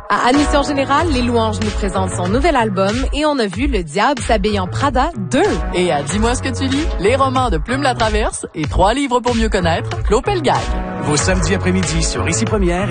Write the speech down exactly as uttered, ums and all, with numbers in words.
À Admission Générale, Les Louanges nous présente son nouvel album et on a vu Le Diable s'habille en Prada deux. Et à Dis-moi ce que tu lis, les romans de Plume la Traverse et trois livres pour mieux connaître Claude Pelgag. Vos samedis après-midi sur Ici Première